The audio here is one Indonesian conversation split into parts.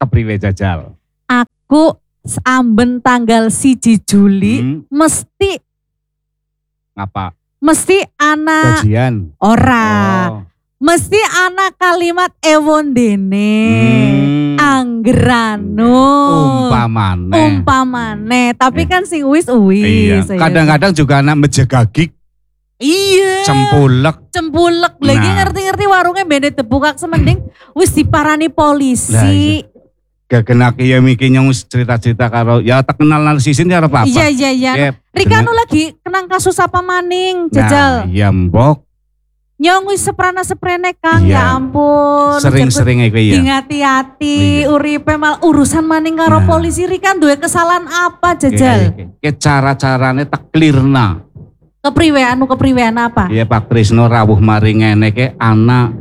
kepriwe jajal? Aku amben tanggal 1 Juli mesti Ngapa? ana Gajian. ora. Oh. Mesti ana kalimat ewon dene. Anggerano. Umpamane. Tapi kan sing wis. Iya. Kadang-kadang juga anak mejegagik. Iya. Cempulek. Lagi ngerti-ngerti warungnya beda tebukak semending wis diparani polisi. Gak kena ya mikir nyong cerita-cerita karo ya tak kenal narsisin ya apa-apa. Iya. Rika anu lagi kenang kasus apa maning jajal. Nah, iya mbok. Nyong wis seprene Kang, ya ampun. Sering-sering iku ya. Hati-hati, uripe mal urusan maning karo polisi Rika duwe kesalahan apa jajal? Cara-carane tak clearna. Kepriwean apa? Iya Pak Trisno rawuh mari ngene ke anak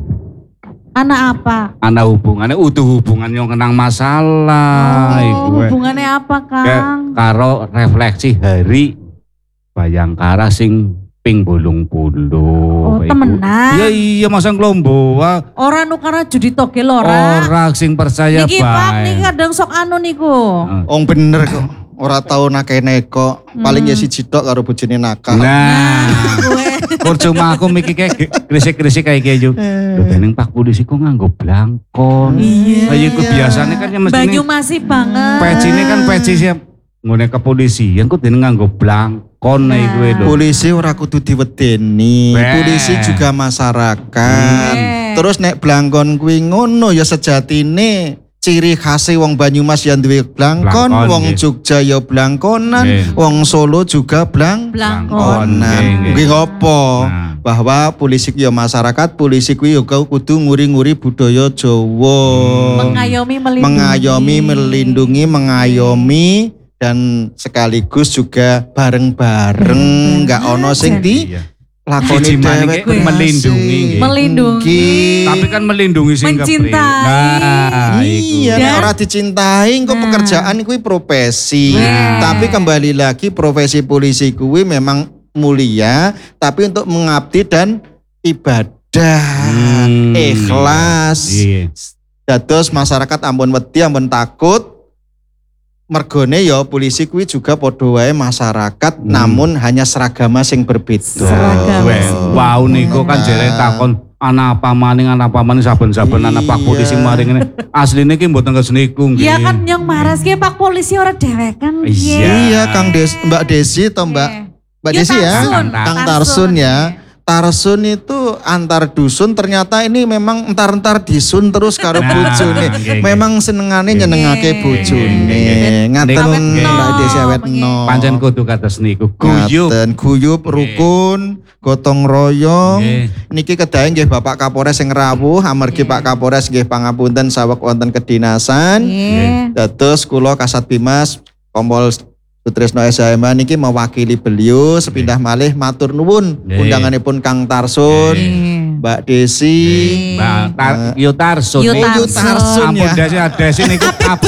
apa? Anak hubungannya hubungan yang kenang masalah. Hubungannya apa Kang? Karo refleksi hari Bayangkara sing ping bolong-bolong. Oh temenan? Iya masa ngelombo. Orang nukara judi togel ora. Orang sing percaya baik. Niki Pak, niki kadang sok anu niku. Bener kok. Ora tau nakene kok. Paling ya siji tok karo bojone nakal. Nah. Percuma aku mikir kayak gresik-gresik kayak gitu. Lho dening Pak Polisi kok nganggo blangkon. Iya. Kayak iku biasane kan ya mesti Banyu masih banget. Pecine kan peci siap ngene kepolisian kok dening nganggo blangkon iku lho. Polisi ora kudu diwedeni. Polisi juga masyarakat. Terus nek blangkon kuwi ngono ya sejatine ciri khasnya wong Banyumas yang duwe blangkon, wong Jogja ya blangkonan, wong Solo juga blangkonan. Nggih ngopo? Bahwa polisi ya masyarakat, polisi kuwi ya kudu nguri-nguri budaya Jawa. Mengayomi, melindungi, dan sekaligus juga bareng-bareng, enggak ono sing di lakoni dhewek melindungi. Tapi kan melindungi sing mencintai. Iya, nek ora dicintai engko pekerjaan kuwi profesi. Tapi kembali lagi profesi polisi kuwi memang mulia, tapi untuk mengabdi dan ibadah, ikhlas. Dados masyarakat ampun wedi, ampun takut. Mergone ya polisi kuwi juga padha wae masyarakat namun hanya seragama sing berbeda. Wow niku kan jere takon ana apa maning saben-saben anak Pak Polisi maring ngene. Asline ki mboten keseniku nggih. Iya kan nyong maras ki Pak Polisi ora dewekan. Iya Kang Mbak Desi atau Mbak Desi ya. Kang Tarsun ya. Tarsun itu antar dusun ternyata ini memang entar-entar disun terus karo bojone. Memang senengane nyenengake bojone. Ngaten Mbak Desi awetno. Pancen kudu kados niku. Guyub rukun, gotong royong. Niki kedahe nggih Bapak Kapolres sing rawuh amargi Pak Kapolres nggih pangapunten saweg wonten kedinasan. Dados kula Kasat Bimas Kompol Sutrisno SHMH niki mewakili beliau sepindah malih matur nuwun undanganipun Kang Tarsun, Mbak Desi, Mbak Yu Tarsun ya. Ampun Desi niku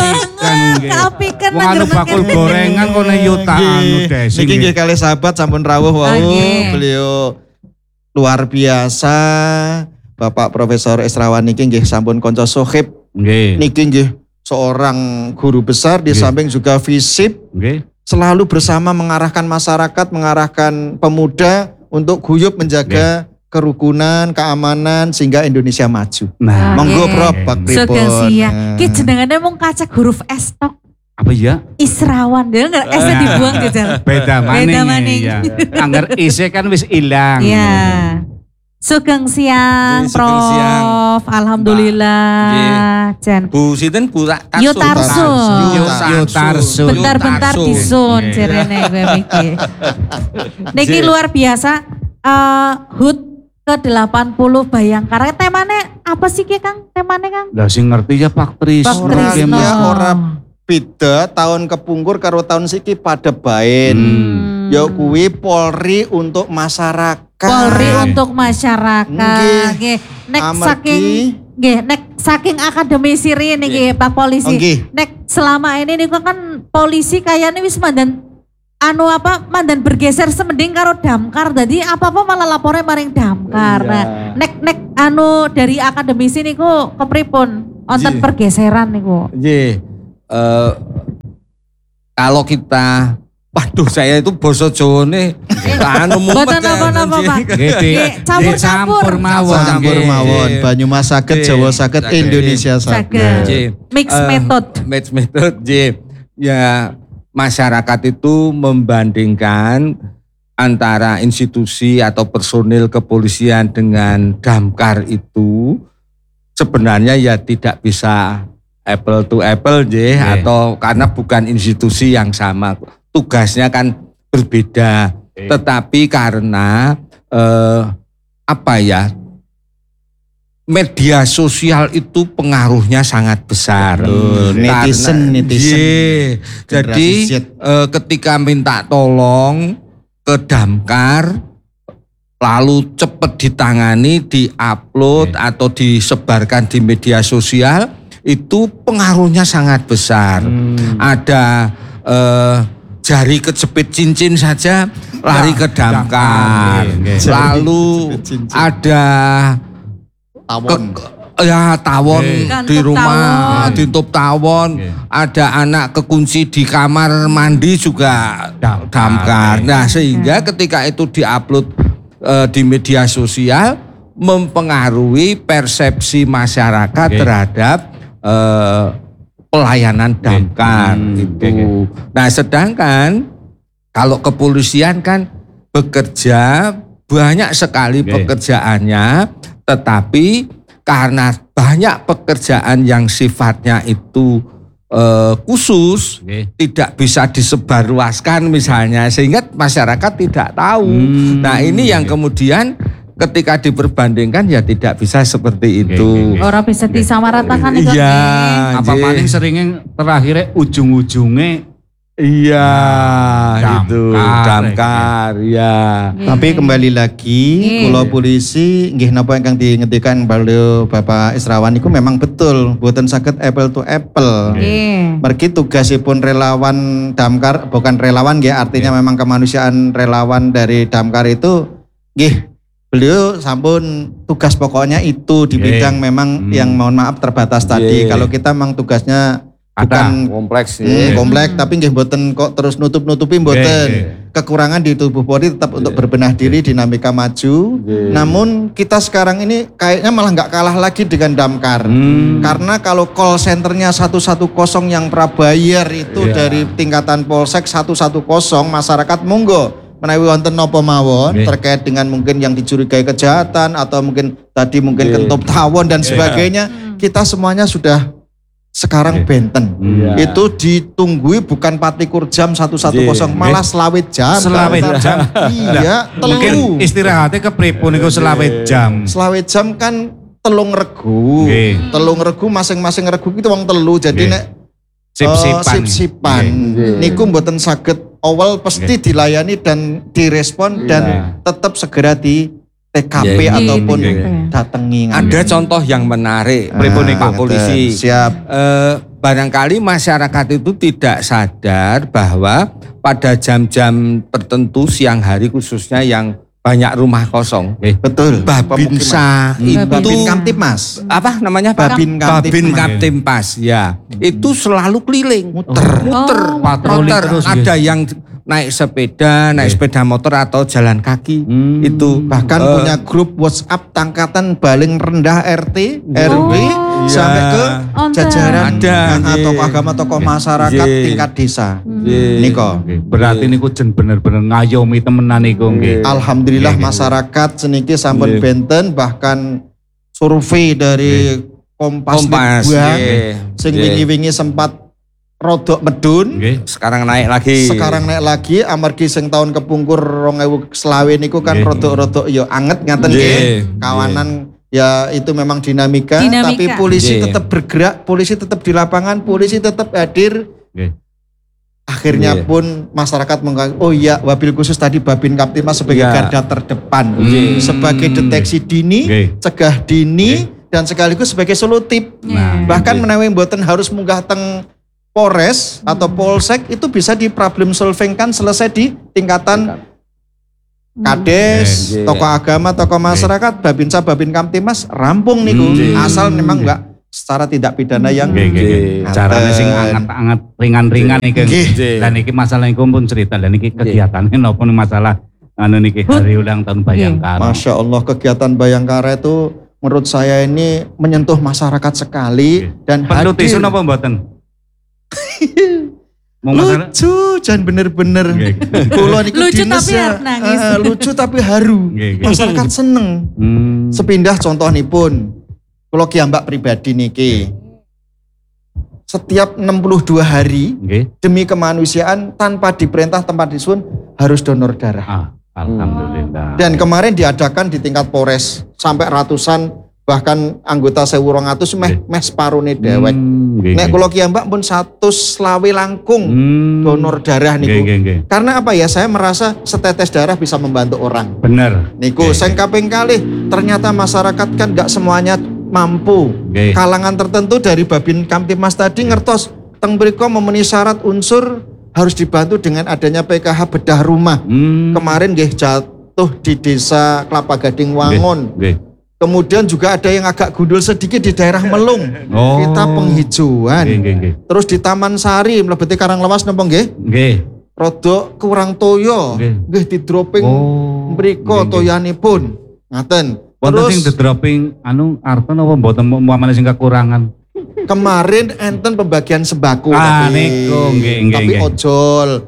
kapikan anu bakul gorengan kono Yu Desi. Niki nggih kalih sahabat sampun rawuh wau beliau luar biasa. Bapak Profesor Esrawan niki nggih sampun kanca sohib. Niki nggih seorang guru besar di samping juga visip. Selalu bersama mengarahkan masyarakat, mengarahkan pemuda untuk guyup menjaga kerukunan, keamanan sehingga Indonesia maju. Nah, monggo Prof Pak Pripun. Ki jenengane mung kacak huruf S tok. Apa ya? Israwan, dia enggak S-nya dibuang jajal. Beda maning. Ya. Angger ise kan wis ilang. Iya. Sugeng siang, Prof. Alhamdulillah. Jen. Bu sinten Bu Tarsun. Yu Tarsun. Bentar-bentar disun jerene gue mikir. Niki luar biasa. HUT ke-80 Bayangkara. Temane apa sih Ki Kang? Temane Kang? Lah sing ngerti ya Pak Tris. Ora beda tahun kepungkur karo tahun siki pada bain. Ya kuwi Polri untuk masyarakat. Polri untuk masyarakat. Nggih. Nek saking akademisi rene nggih Pak Polisi. Nek selama ini niku kan polisi kayaknya wis mandan mandan bergeser semending karo damkar. Jadi apa-apa malah lapornya maring damkar. Nah, nek dari akademisi niku kepripun? Wonten pergeseran niku. Nggih. Kalau kita waduh saya itu basa Jawane anu mumet. Mboten napa-napa, Pak. Nggih, Campur-campur mawon. Campur mawon, Banyumas saged, Jawa saged, Indonesia saged. Mix method. Mix method, ya masyarakat itu membandingkan antara institusi atau personil kepolisian dengan damkar itu sebenarnya ya tidak bisa apple to apple atau karena bukan institusi yang sama, tugasnya kan berbeda. Tetapi karena media sosial itu pengaruhnya sangat besar. Netizen. Jadi ketika minta tolong ke damkar lalu cepat ditangani, diupload atau disebarkan di media sosial, itu pengaruhnya sangat besar. Ada jari kejepit cincin saja lari ke damkar. Lalu ada tawon di rumah, ditutup tawon. Ada anak kekunci di kamar mandi juga damkar. Nah, sehingga ketika itu diupload di media sosial mempengaruhi persepsi masyarakat terhadap pelayanan damkar itu. Nah, sedangkan kalau kepolisian kan bekerja banyak sekali pekerjaannya, tetapi karena banyak pekerjaan yang sifatnya itu khusus, tidak bisa disebarluaskan misalnya, sehingga masyarakat tidak tahu. Nah, ini yang kemudian ketika diperbandingkan ya tidak bisa seperti itu. Orang bisa disamaratakan itu. Iya. Apa paling seringnya terakhirnya ujung-ujungnya itu damkar ya. Tapi kembali lagi, kula polisi nggih napa ingkang diingetkan beliau Bapak Israwan itu memang betul boten saged apple to apple. Mergi tugasipun relawan damkar bukan relawan nggih, artinya memang kemanusiaan relawan dari damkar itu nggih beliau sampun tugas pokoknya itu di bidang memang yang mohon maaf terbatas tadi. Kalau kita memang tugasnya bukan kompleks kompleks, tapi nggih mboten kok terus nutup-nutupi mboten. Kekurangan di tubuh Polri tetap untuk berbenah diri, dinamika maju. Namun kita sekarang ini kayaknya malah nggak kalah lagi dengan damkar. Karena kalau call centernya 110 yang prabayar itu dari tingkatan Polsek 110, masyarakat monggo menawi wonten napa mawon terkait dengan mungkin yang dicurigai kejahatan atau mungkin tadi mungkin kentup tawon dan sebagainya, kita semuanya sudah sekarang benten. Itu ditunggui bukan 24 jam 110, malah selawit jam. Iya, mungkin istirahatnya ke pripun niku selawit jam. Selawit jam kan telung regu. Telung regu masing-masing regu itu wong telu. Jadi nek sip-sipan niku mboten saged awal pasti dilayani dan direspon dan tetap segera di TKP ataupun datangi. Ada contoh yang menarik, Pak Polisi. Siap. Barangkali masyarakat itu tidak sadar bahwa pada jam-jam tertentu siang hari khususnya yang banyak rumah kosong. Betul. Babinsa itu Babin Kamtipmas. Apa namanya? Babin Kamtipmas ya. Itu selalu keliling, muter, patroli terus. Ada yang naik sepeda motor atau jalan kaki itu. Bahkan punya grup WhatsApp tangkatan paling rendah RT, RW sampai ke jajaran tokoh agama, tokoh masyarakat tingkat desa. Niko. Berarti niku jen bener-bener ngayomi temenan niku nggih. Alhamdulillah masyarakat seniki sampun benten, bahkan survei dari Kompas sing wingi-wingi sempat rodok medun, sekarang naik lagi. Amargi sing tahun kepungkur 2020 niku kan rodok-rodok ya anget ngaten nggih. Kawanan ya itu memang dinamika. Tapi polisi tetap bergerak, polisi tetap di lapangan, polisi tetap hadir. Akhirnya pun masyarakat menganggap, oh iya, wabil khusus tadi Babin Kamtipmas sebagai garda terdepan, sebagai deteksi dini, cegah dini, dan sekaligus sebagai solutif. Bahkan menawi mboten harus munggah teng Polres atau Polsek, itu bisa di problem solving kan selesai di tingkatan Kades, tokoh agama, tokoh masyarakat, Babinsa, Babin Kamtipmas rampung niku. Asal memang enggak secara tindak pidana yang Nggih. Carane sing anget-anget ringan-ringan iki. Dan iki masalah iku pun cerita dan iki kegiatane napa masalah niki hari ulang tahun Bayangkara. Masya Allah, kegiatan Bayangkara itu menurut saya ini menyentuh masyarakat sekali dan perlu hadir. tisu napa mboten? Lucu, jangan bener-bener. Kulo niku Lucu dinas tapi ya, harus nangis. lucu tapi haru. Masyarakat seneng. Sepindah contohnipun, kulo kiambak pribadi niki. Setiap 62 hari demi kemanusiaan tanpa diperintah tempat disusun harus donor darah. Alhamdulillah. Dan kemarin diadakan di tingkat Polres sampai ratusan bahkan anggota 1.200 meh separone dewek. Nek kula kiambak pun 100 selawe langkung donor darah niku. Karena apa ya, saya merasa setetes darah bisa membantu orang. Bener. Niku sing kaping kalih ternyata masyarakat kan gak semuanya mampu. Kalangan tertentu dari Babin Kamtibmas tadi ngertos teng mriko memenuhi syarat unsur harus dibantu dengan adanya PKH bedah rumah. Kemarin nggih jatuh di desa Kelapa Gading Wangun. Kemudian juga ada yang agak gundul sedikit di daerah Melung. Kita penghijauan. Terus di Taman Sari mlebete Karanglewas napa nggih? Nggih. Rodok kurang toyo. Nggih di dropping mriko toyanipun. Ngaten. Wonten sing dropping arten apa mboten muamane sing kekurangan? Kemarin enten pembagian sembako niku tapi ojol.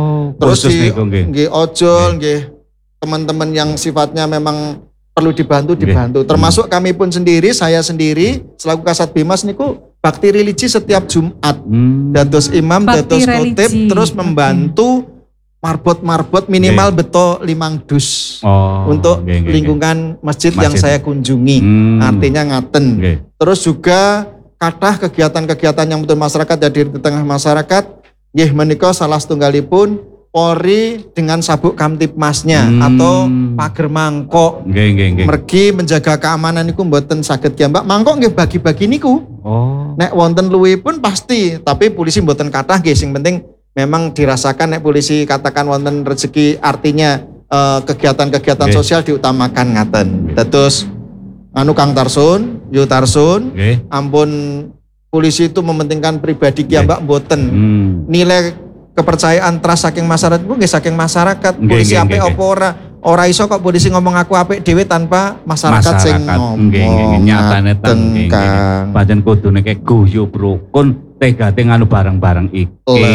Terus niku nggih ojol nggih. Teman-teman yang sifatnya memang perlu dibantu. Termasuk kami pun sendiri, saya sendiri selaku Kasat Bimas niku bakti religi setiap Jumat. Dados imam, dados khotib, terus membantu marbot minimal beto 5 dus untuk lingkungan masjid yang saya kunjungi. Artinya ngaten. Terus juga kathah kegiatan-kegiatan yang betul masyarakat hadir di tengah masyarakat. Nggih menika salah setunggalipun Polri dengan sabuk Kamtibmasnya atau pager mangkok. Mergi menjaga keamanan niku mboten saged kiambak. Mangkok nggih bagi-bagi niku. Nek wonten luwihipun pasti, tapi polisi mboten kathah nggih, sing penting memang dirasakan nek polisi katakan wonten rezeki, artinya kegiatan-kegiatan sosial diutamakan ngaten. Terus Kang Tarsun, Yu Tarsun, ampun polisi itu mementingkan pribadi kiambak mboten. Nilai kepercayaan trust saking masyarakat itu nggih saking masyarakat. Polisi apik apa ora iso kok polisi ngomong aku apik dhewe tanpa masyarakat sing ngomong. Nyatane ten pancen kudune kek guyub rukun tegate nganu barang-barang iki.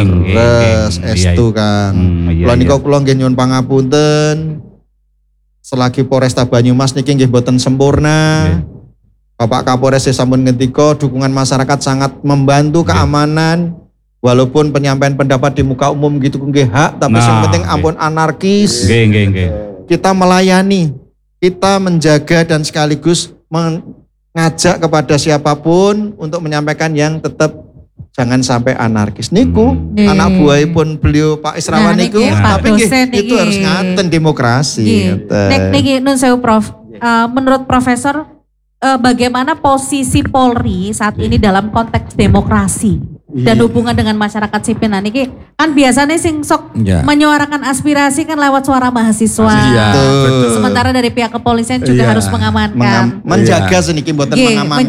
Leres estu Kang. Kula nika kula nggih nyuwun pangapunten. Selagi Polresta Banyumas niki nggih boten sempurna. Bapak Kapolres sampun ngendika dukungan masyarakat sangat membantu keamanan. Walaupun penyampaian pendapat di muka umum gitu nggih hak, tapi yang penting ampun anarkis. Kita melayani, kita menjaga dan sekaligus mengajak kepada siapapun untuk menyampaikan yang tetap jangan sampai anarkis. Niku anak buahipun beliau Pak Israwan niku, tapi itu harus ngaten demokrasi. Niki nun sewu Prof. Menurut Profesor, bagaimana posisi Polri saat ini dalam konteks demokrasi? Dan hubungan dengan masyarakat sipil. Nah niki kan biasanya sing sok menyuarakan aspirasi kan lewat suara mahasiswa. Sementara dari pihak kepolisian juga harus mengamankan. Menjaga sedikit mboten mengamankan.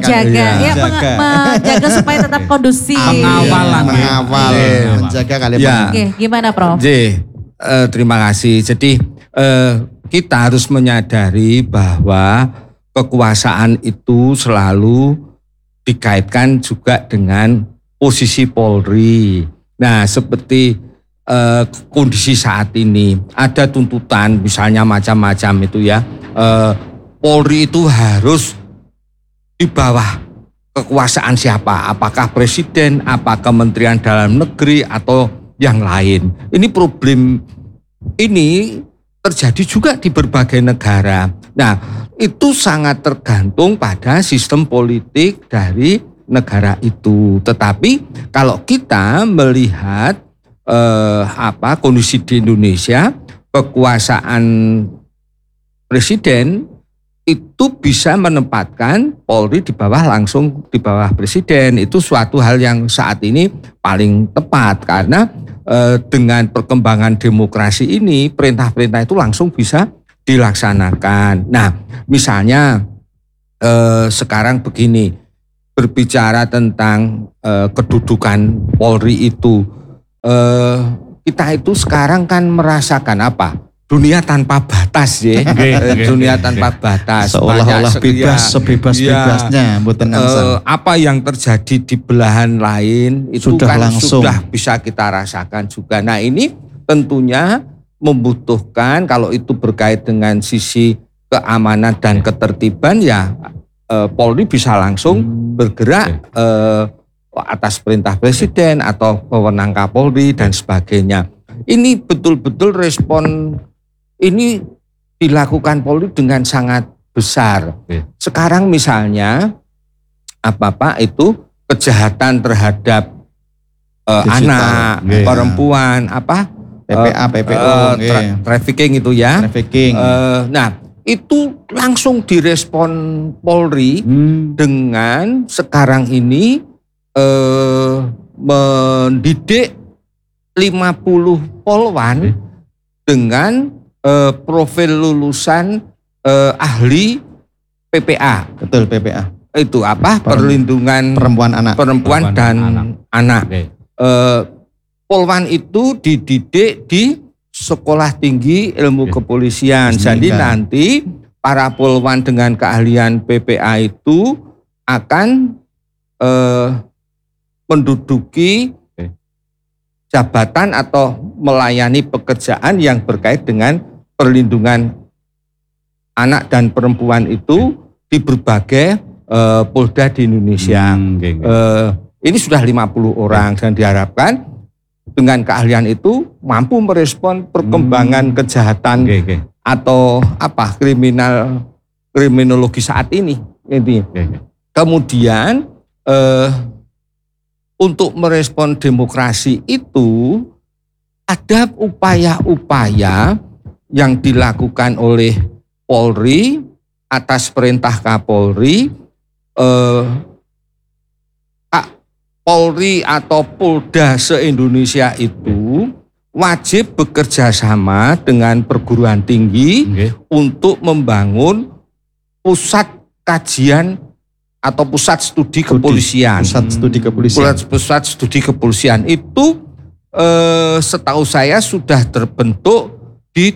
Menjaga supaya tetap kondusif. Mengawal. Menjaga kali. Gimana Prof? Terima kasih. Jadi kita harus menyadari bahwa kekuasaan itu selalu dikaitkan juga dengan posisi Polri. Nah, seperti kondisi saat ini ada tuntutan misalnya macam-macam itu ya. Polri itu harus di bawah kekuasaan siapa? Apakah presiden, apa Kementerian Dalam Negeri atau yang lain? Ini problem ini terjadi juga di berbagai negara. Nah, itu sangat tergantung pada sistem politik dari negara itu. Tetapi kalau kita melihat kondisi di Indonesia, kekuasaan presiden itu bisa menempatkan Polri langsung di bawah presiden. Itu suatu hal yang saat ini paling tepat karena dengan perkembangan demokrasi ini perintah-perintah itu langsung bisa dilaksanakan. Nah, misalnya sekarang begini. berbicara tentang kedudukan Polri itu, kita itu sekarang kan merasakan apa? Dunia tanpa batas ya, dunia tanpa batas. Seolah-olah bebas, sebebas-bebasnya. Apa yang terjadi di belahan lain itu sudah kan langsung sudah bisa kita rasakan juga. Nah ini tentunya membutuhkan kalau itu berkait dengan sisi keamanan dan ketertiban ya Polri bisa langsung bergerak atas perintah Presiden atau wewenang Kapolri dan sebagainya. Ini betul-betul respon ini dilakukan Polri dengan sangat besar. Sekarang misalnya apa-apa itu kejahatan terhadap anak, perempuan, PPA, PPO, trafficking itu ya. Trafficking. Nah itu langsung direspon Polri dengan sekarang ini mendidik 50 polwan dengan profil lulusan ahli PPA. Betul, PPA. Itu apa? Perlindungan perempuan dan anak. Polwan itu dididik di Sekolah Tinggi Ilmu Kepolisian. Jadi nanti para polwan dengan keahlian PPA itu akan menduduki jabatan atau melayani pekerjaan yang berkait dengan perlindungan anak dan perempuan itu di berbagai polda di Indonesia. Ini sudah 50 orang dan diharapkan dengan keahlian itu mampu merespon perkembangan kejahatan atau kriminologi saat ini. Kemudian untuk merespon demokrasi itu ada upaya-upaya yang dilakukan oleh Polri atas perintah Kapolri. Polri atau Polda se-Indonesia itu wajib bekerja sama dengan perguruan tinggi untuk membangun pusat kajian atau pusat studi kepolisian. Pusat studi kepolisian itu setahu saya sudah terbentuk di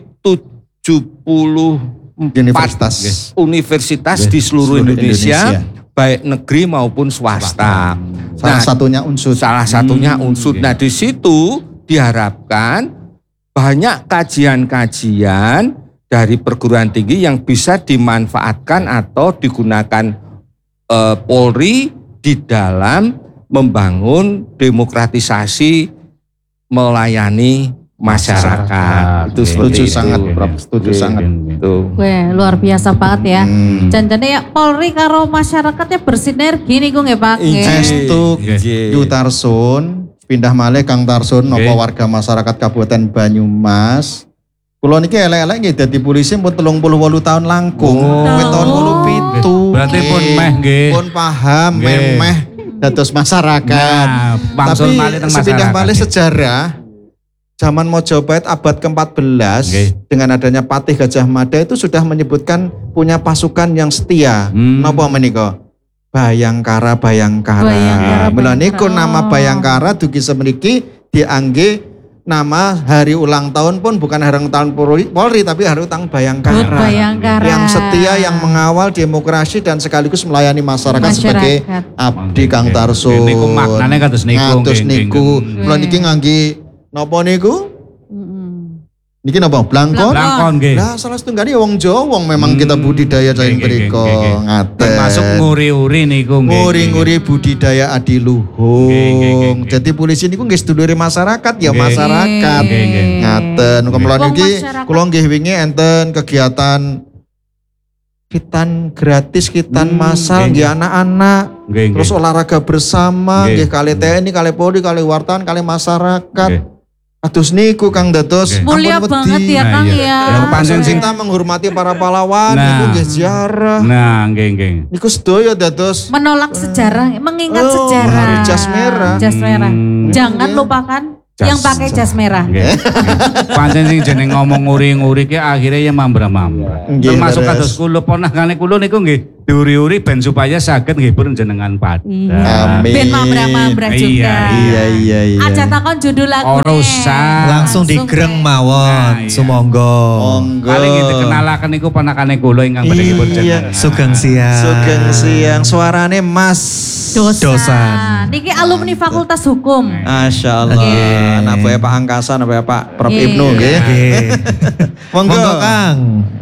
74 universitas di seluruh Indonesia, baik negeri maupun swasta. Salah satunya unsur. Nah di situ diharapkan banyak kajian-kajian dari perguruan tinggi yang bisa dimanfaatkan atau digunakan Polri di dalam membangun demokratisasi melayani masyarakat. Itu setuju sangat, setuju sangat. Wah, luar biasa banget ya. Janjane ya Polri karo masyarakatnya bersinergi nih gue Pak. Estuk Yutarsun pindah malih Kang Tarsun napa warga masyarakat Kabupaten Banyumas. Kula niki elek-elek nggih dadi polisi pun 38 tahun langkung. Tahun 87. Berarti pun meh nggih. Pun paham meh dados masyarakat. Tapi sepindah malih sejarah zaman Mojopahit abad ke-14 dengan adanya Patih Gajah Mada itu sudah menyebutkan punya pasukan yang setia. Napa menika? Bayangkara. Mula niku nama Bayangkara dugi semriki diangge nama hari ulang tahun pun bukan hari ulang tahun Polri tapi hari ulang tahun Bayangkara. Yang setia, yang mengawal demokrasi dan sekaligus melayani masyarakat. Sebagai abdi Kang Tarsun. Niku maknane kados niku. Mula niki ngangge napa niku? Niki napa? Blangkon nggih. Lah salah setunggal wong Jawa wong memang kita budidaya saking mriko ngaten. Termasuk nguri-uri niku nggih. Nguri-nguri budidaya adiluhung. Jadi polisi niku nggih sedulure masyarakat ya masyarakat. Ngaten. Kula niki kula nggih wingi enten kegiatan kitan gratis, kitan massal nggih anak-anak. Terus olahraga bersama nggih kali TNI, kali Polri, kali wartawan, kali masyarakat. Atus niku Kang dados mulia banget ya Kang ya. Pancen kita menghormati para pahlawan niku nggih ziarah. Nah, nggih. Niku sedaya dados menolak sejarah, mengingat sejarah. Jas merah. Jangan lupakan Yang pakai jas merah. Pancen sing jeneng ngomong nguri-nguri ki akhirnya ya mambra-mambra. Termasuk kados kula ponakane kula niku nggih diuri-uri ben supaya saged ngibur jenengan padha. Amin. Ben mambra-mambra juga. Iya. Aja takon judul lagu. Ora usah. Langsung digreng mawon. Sumangga. Monggo. Paling dikenalaken niku ponakane kula ingkang badhe ngibur jenengan. Sugeng siang. Suarane Mas Dosan. Niki alumni Fakultas Hukum. Masya Allah. Anak buah Pak Angkasa, anak buah Pak Prof Ibnu nggih. Monggo Kang.